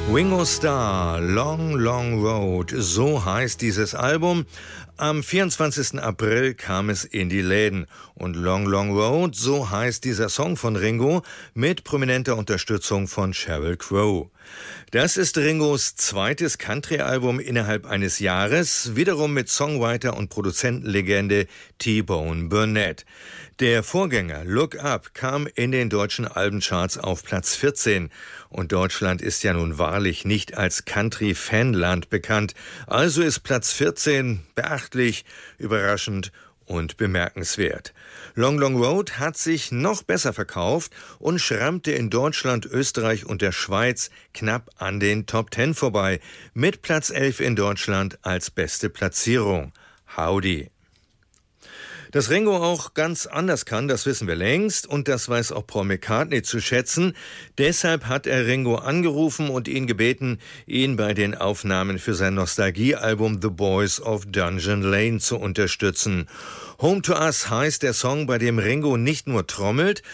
Ringo Starr, Long Long Road, so heißt dieses Album. Am 24. April kam es in die Läden. Und Long Long Road, so heißt dieser Song von Ringo, mit prominenter Unterstützung von Sheryl Crow. Das ist Ringos zweites Country-Album innerhalb eines Jahres, wiederum mit Songwriter und Produzentenlegende T-Bone Burnett. Der Vorgänger Look Up kam in den deutschen Albencharts auf Platz 14. Und Deutschland ist ja nun wahrlich nicht als Country-Fanland bekannt. Also ist Platz 14 beachtlich, überraschend und bemerkenswert. Long Long Road hat sich noch besser verkauft und schrammte in Deutschland, Österreich und der Schweiz knapp an den Top 10 vorbei, mit Platz 11 in Deutschland als beste Platzierung. Howdy! Dass Ringo auch ganz anders kann, das wissen wir längst und das weiß auch Paul McCartney zu schätzen. Deshalb hat er Ringo angerufen und ihn gebeten, ihn bei den Aufnahmen für sein Nostalgiealbum The Boys of Dungeon Lane zu unterstützen. Home to Us heißt der Song, bei dem Ringo nicht nur trommelt,